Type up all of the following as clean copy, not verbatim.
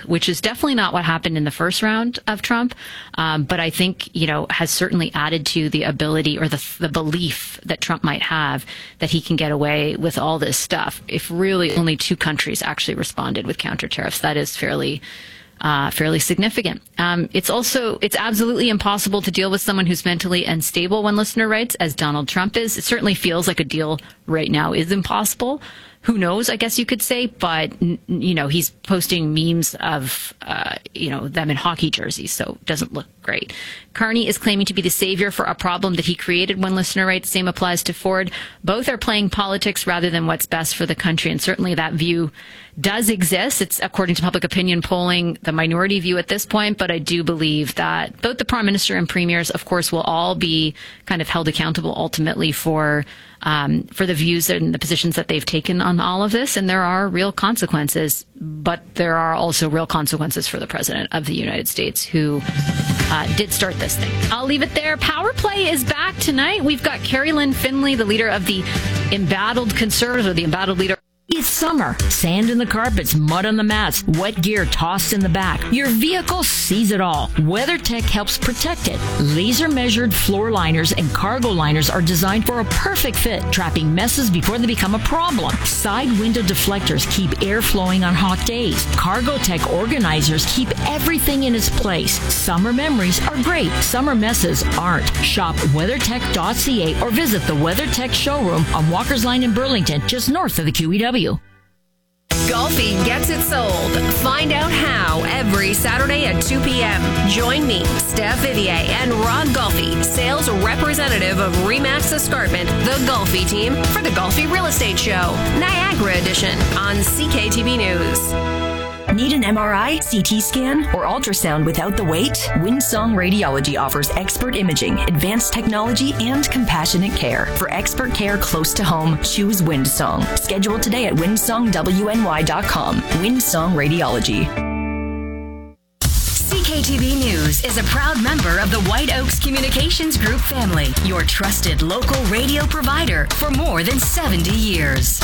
which is definitely not what happened in the first round of Trump. But I think, has certainly added to the ability or the belief that Trump might have that he can get away with all this stuff. If really only 2 countries actually responded with counter tariffs, that is fairly significant. It's absolutely impossible to deal with someone who's mentally unstable, one listener writes, as Donald Trump is. It certainly feels like a deal right now is impossible. Who knows, I guess you could say, but, he's posting memes of, them in hockey jerseys, so it doesn't look great. Carney is claiming to be the savior for a problem that he created, one listener writes. Same applies to Ford. Both are playing politics rather than what's best for the country, and certainly that view does exist. It's, according to public opinion polling, the minority view at this point, but I do believe that both the Prime Minister and Premiers, of course, will all be kind of held accountable ultimately for the views and the positions that they've taken on all of this. And there are real consequences, but there are also real consequences for the President of the United States who did start this thing. I'll leave it there. Power Play is back tonight. We've got Carrie Lynn Finley, the leader of the embattled Conservatives, or the embattled leader. It's summer. Sand in the carpets, mud on the mats, wet gear tossed in the back. Your vehicle sees it all. WeatherTech helps protect it. Laser-measured floor liners and cargo liners are designed for a perfect fit, trapping messes before they become a problem. Side window deflectors keep air flowing on hot days. Cargotech organizers keep everything in its place. Summer memories are great. Summer messes aren't. Shop WeatherTech.ca or visit the WeatherTech showroom on Walker's Line in Burlington, just north of the QEW. Golfi gets it sold. Find out how every Saturday at 2 p.m. Join me, Steph Vivier, and Ron Golfi, sales representative of Remax Escarpment, the Golfi team, for the Golfi Real Estate Show, Niagara Edition on CKTB News. Need an MRI, CT scan, or ultrasound without the wait? Windsong Radiology offers expert imaging, advanced technology, and compassionate care. For expert care close to home, choose Windsong. Schedule today at windsongwny.com. Windsong Radiology. CKTB News is a proud member of the White Oaks Communications Group family, your trusted local radio provider for more than 70 years.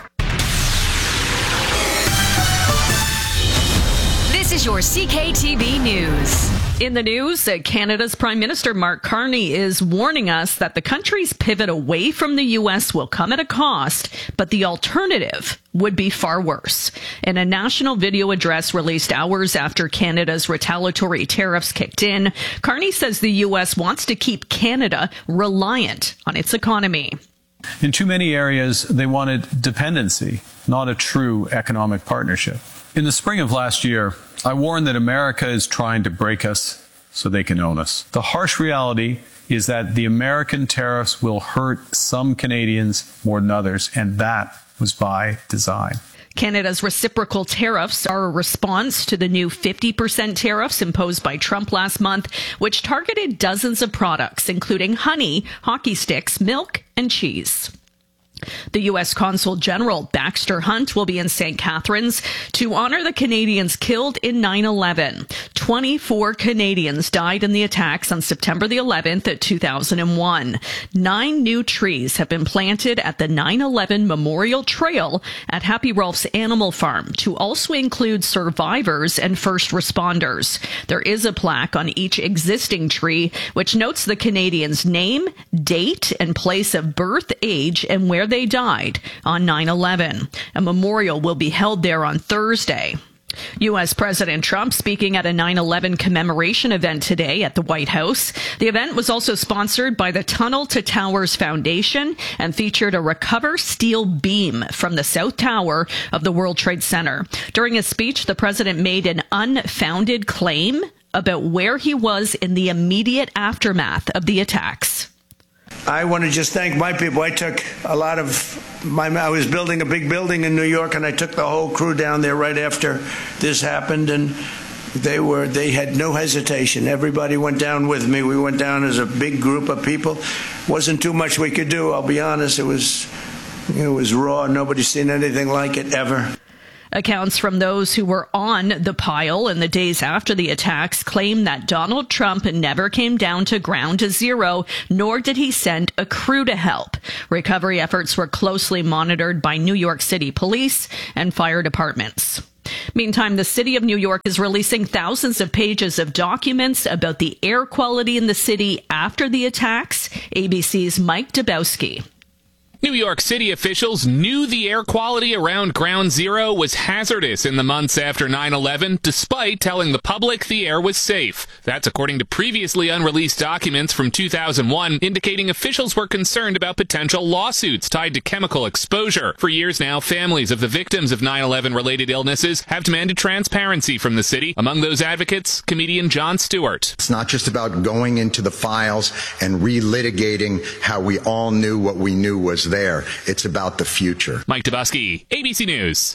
This is your CKTB News. In the news, Canada's Prime Minister Mark Carney is warning us that the country's pivot away from the U.S. will come at a cost, but the alternative would be far worse. In a national video address released hours after Canada's retaliatory tariffs kicked in, Carney says the U.S. wants to keep Canada reliant on its economy. In too many areas, they wanted dependency, not a true economic partnership. In the spring of last year, I warned that America is trying to break us so they can own us. The harsh reality is that the American tariffs will hurt some Canadians more than others, and that was by design. Canada's reciprocal tariffs are a response to the new 50% tariffs imposed by Trump last month, which targeted dozens of products, including honey, hockey sticks, milk, and cheese. The U.S. Consul General Baxter Hunt will be in St. Catharines to honor the Canadians killed in 9/11. 24 Canadians died in the attacks on September the 11th, 2001. 9 new trees have been planted at the 9/11 Memorial Trail at Happy Ralph's Animal Farm to also include survivors and first responders. There is a plaque on each existing tree which notes the Canadians' name, date, and place of birth, age, and where they died on 9/11. A memorial will be held there on Thursday. U.S. President Trump speaking at a 9/11 commemoration event today at the White House. The event was also sponsored by the Tunnel to Towers Foundation and featured a recover steel beam from the South Tower of the World Trade Center. During his speech, the president made an unfounded claim about where he was in the immediate aftermath of the attacks. I want to just thank my people. I took a lot of I was building a big building in New York, and I took the whole crew down there right after this happened, and they had no hesitation. Everybody went down with me. We went down as a big group of people. Wasn't too much we could do, I'll be honest. It was raw. Nobody's seen anything like it ever. Accounts from those who were on the pile in the days after the attacks claim that Donald Trump never came down to ground zero, nor did he send a crew to help. Recovery efforts were closely monitored by New York City police and fire departments. Meantime, the city of New York is releasing thousands of pages of documents about the air quality in the city after the attacks. ABC's Mike Dabowski. New York City officials knew the air quality around Ground Zero was hazardous in the months after 9/11, despite telling the public the air was safe. That's according to previously unreleased documents from 2001, indicating officials were concerned about potential lawsuits tied to chemical exposure. For years now, families of the victims of 9/11-related illnesses have demanded transparency from the city. Among those advocates, comedian Jon Stewart. It's not just about going into the files and relitigating how we all knew what we knew was there. It's about the future. Mike Dabowski, ABC News.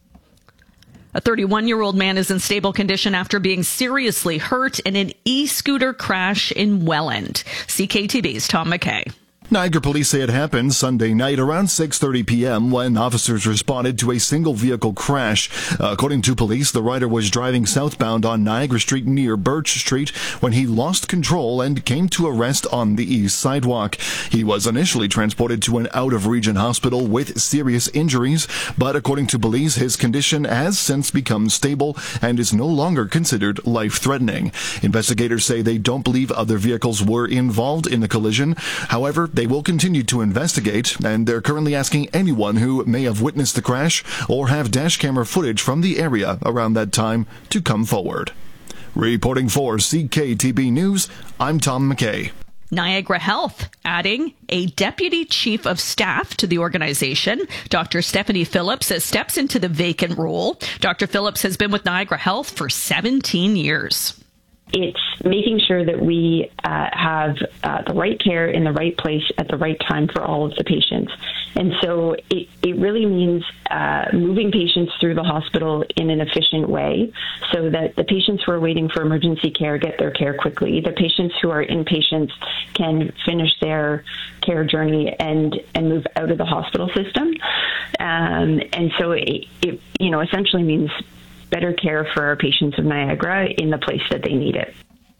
A 31-year-old man is in stable condition after being seriously hurt in an e-scooter crash in Welland. CKTV's Tom McKay. Niagara police say it happened Sunday night around 6:30 p.m. when officers responded to a single vehicle crash. According to police, the rider was driving southbound on Niagara Street near Birch Street when he lost control and came to a rest on the east sidewalk. He was initially transported to an out-of-region hospital with serious injuries, but according to police, his condition has since become stable and is no longer considered life-threatening. Investigators say they don't believe other vehicles were involved in the collision. However, they will continue to investigate, and they're currently asking anyone who may have witnessed the crash or have dash camera footage from the area around that time to come forward. Reporting for CKTB News, I'm Tom McKay. Niagara Health adding a deputy chief of staff to the organization. Dr. Stephanie Phillips steps into the vacant role. Dr. Phillips has been with Niagara Health for 17 years. It's making sure that we have the right care in the right place at the right time for all of the patients. And so it really means moving patients through the hospital in an efficient way so that the patients who are waiting for emergency care get their care quickly. The patients who are inpatients can finish their care journey and move out of the hospital system. And so it essentially means better care for our patients of Niagara in the place that they need it.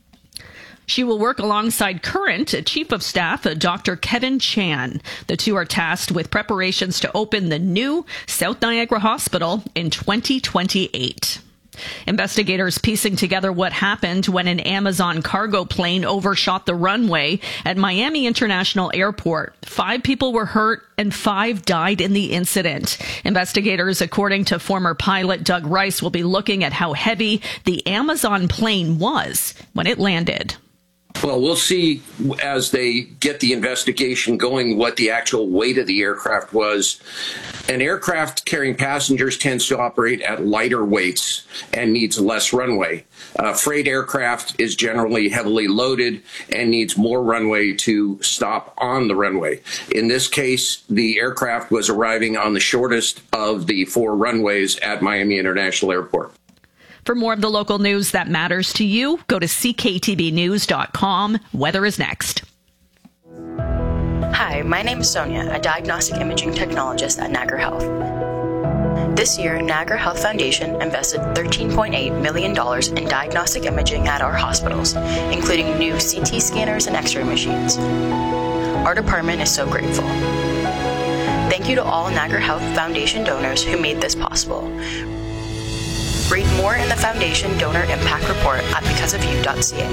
She will work alongside current Chief of Staff, Dr. Kevin Chan. The two are tasked with preparations to open the new South Niagara Hospital in 2028. Investigators piecing together what happened when an Amazon cargo plane overshot the runway at Miami International Airport. 5 people were hurt and 5 died in the incident. Investigators, according to former pilot Doug Rice, will be looking at how heavy the Amazon plane was when it landed. Well, we'll see as they get the investigation going what the actual weight of the aircraft was. An aircraft carrying passengers tends to operate at lighter weights and needs less runway. Freight aircraft is generally heavily loaded and needs more runway to stop on the runway. In this case, the aircraft was arriving on the shortest of the 4 runways at Miami International Airport. For more of the local news that matters to you, go to cktbnews.com. Weather is next. Hi, my name is Sonia, a diagnostic imaging technologist at Niagara Health. This year, Niagara Health Foundation invested $13.8 million in diagnostic imaging at our hospitals, including new CT scanners and X-ray machines. Our department is so grateful. Thank you to all Niagara Health Foundation donors who made this possible. Read more in the Foundation Donor Impact Report at becauseofyou.ca.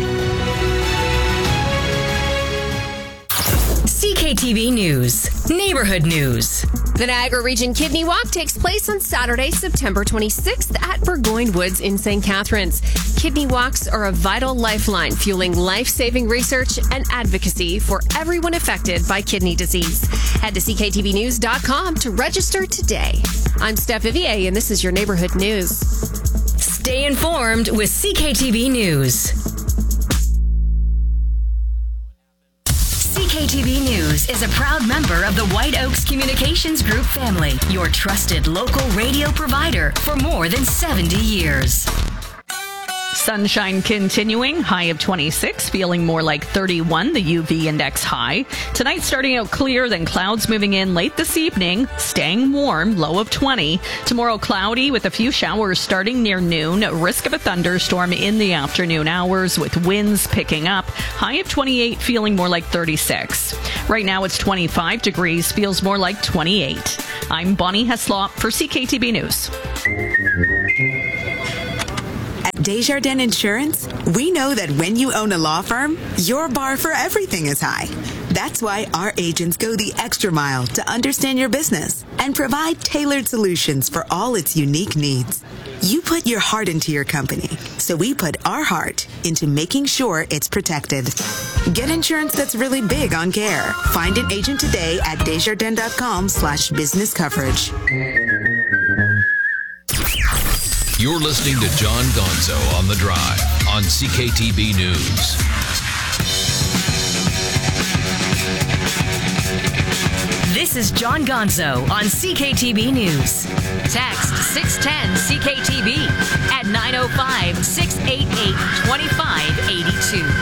CKTV News, Neighborhood News. The Niagara Region Kidney Walk takes place on Saturday, September 26th at Burgoyne Woods in St. Catharines. Kidney walks are a vital lifeline fueling life-saving research and advocacy for everyone affected by kidney disease. Head to CKTVnews.com to register today. I'm Steph Vivier, and this is your Neighborhood News. Stay informed with CKTV News. CKTV News is a proud member of the White Oaks Communications Group family, your trusted local radio provider for more than 70 years. Sunshine continuing, high of 26, feeling more like 31, the UV index high. Tonight starting out clear, then clouds moving in late this evening, staying warm, low of 20. Tomorrow cloudy with a few showers starting near noon, risk of a thunderstorm in the afternoon hours with winds picking up. High of 28, feeling more like 36. Right now it's 25 degrees, feels more like 28. I'm Bonnie Heslop for CKTB News. At Desjardins Insurance, we know that when you own a law firm, your bar for everything is high. That's why our agents go the extra mile to understand your business and provide tailored solutions for all its unique needs. You put your heart into your company, so we put our heart into making sure it's protected. Get insurance that's really big on care. Find an agent today at Desjardins.com/business coverage. You're listening to John Gonzo on The Drive on CKTB News. This is John Gonzo on CKTB News. Text 610-CKTB at 905-688-2582.